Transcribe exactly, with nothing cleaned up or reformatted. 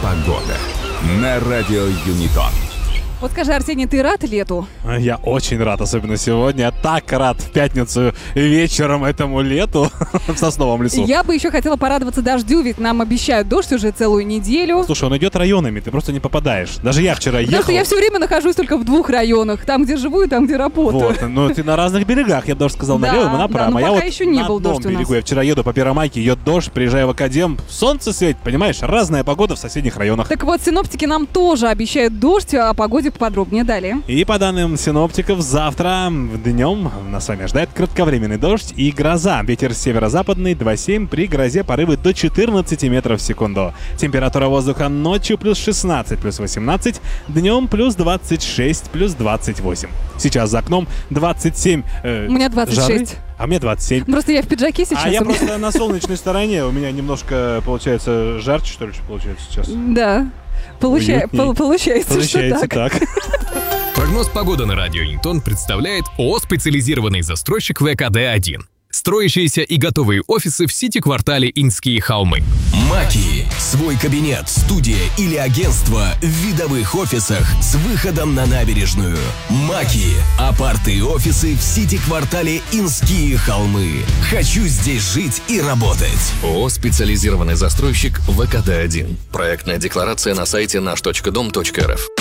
Погода на радио Юнитон. Вот скажи, Арсений, ты рад лету? Я очень рад, особенно сегодня. Я так рад в пятницу вечером этому лету в Сосновом лесу. Я бы еще хотела порадоваться дождю, ведь нам обещают дождь уже целую неделю. Слушай, он идет районами, ты просто не попадаешь. Даже я вчера ехал. Потому что я все время нахожусь только в двух районах. Там, где живу, и там, где работаю. Вот, но ты на разных берегах, я бы даже сказал, Да, налево и направо. да, но я пока вот еще не на был одном дождь у нас. берегу. Я вчера еду по Первомайке, идет дождь, приезжаю в Академ, солнце светит, понимаешь? Разная погода в соседних районах. Так вот, синоптики нам тоже обещают дождь, о погоде поподробнее далее. И по данным синоптиков, завтра днем нас с вами ждает кратковременный дождь и гроза. Ветер северо-западный два семь, при грозе порывы до четырнадцати метров в секунду. Температура воздуха ночью плюс шестнадцать, плюс восемнадцать, днем плюс двадцать шесть, плюс двадцать восемь. Сейчас за окном двадцать семь. Э, У меня двадцать шесть. жары, а мне двадцать семь. Просто я в пиджаке сейчас. А я у меня- просто на солнечной стороне, у меня немножко, получается, жарче, что ли, получается сейчас. Да. Получа- Уютней. пол- Получается, Получается что так. так. Прогноз погоды на радио Юнитон представляет ООО «Специализированный застройщик вэ ка дэ один». Строящиеся и готовые офисы в сити-квартале Инские холмы. Маки. Свой кабинет, студия или агентство в видовых офисах с выходом на набережную. Маки. Апарты и офисы в сити-квартале Инские холмы. Хочу здесь жить и работать. ООО «Специализированный застройщик вэ ка дэ один». Проектная декларация на сайте наш точка дом точка эр эф.